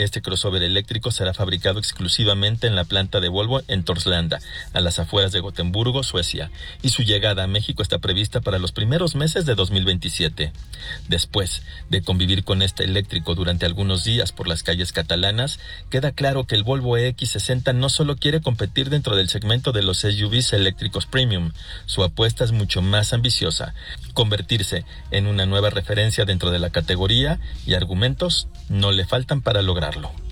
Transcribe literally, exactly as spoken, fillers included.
Este crossover eléctrico será fabricado exclusivamente en la planta de Volvo en Torslanda, a las afueras de Gotemburgo, Suecia, y su llegada a México está prevista para los primeros meses de dos mil veintisiete. Después de convivir con este eléctrico durante algunos días por las calles catalanas, queda claro que el Volvo E X sesenta no solo quiere competir dentro del segmento de los S U Vs eléctricos premium, su apuesta es mucho más ambiciosa: convertirse en una nueva referencia dentro de la categoría, y argumentos no le faltan para lograrlo.